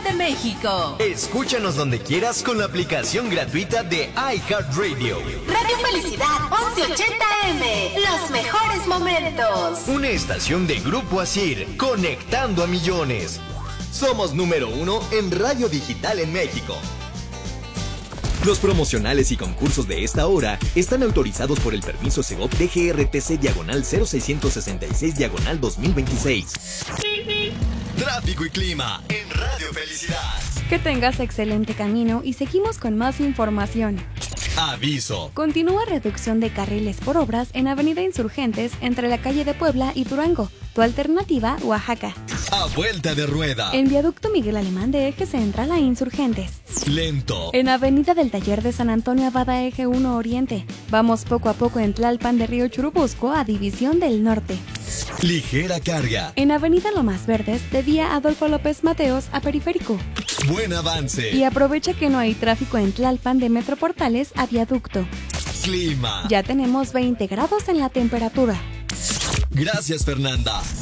de México. Escúchanos donde quieras con la aplicación gratuita de iHeartRadio. Radio Felicidad 1180M, los mejores momentos. Una estación de Grupo Asir, conectando a millones. Somos número 1 en radio digital en México. Los promocionales y concursos de esta hora están autorizados por el permiso Segov DGRTC/0666/2026. Tráfico y clima en Radio Felicidad. Que tengas excelente camino y seguimos con más información. Aviso. Continúa reducción de carriles por obras en Avenida Insurgentes entre la calle de Puebla y Durango. Tu alternativa, Oaxaca. A vuelta de rueda. En viaducto Miguel Alemán de Eje Central a Insurgentes. Lento. En Avenida del Taller de San Antonio Abada Eje 1 Oriente. Vamos poco a poco en Tlalpan de Río Churubusco a División del Norte. Ligera carga. En Avenida Lomas Verdes de vía Adolfo López Mateos a Periférico. Buen avance. Y aprovecha que no hay tráfico en Tlalpan de Metro Portales a Viaducto. Clima. Ya tenemos 20 grados en la temperatura. Gracias, Fernanda.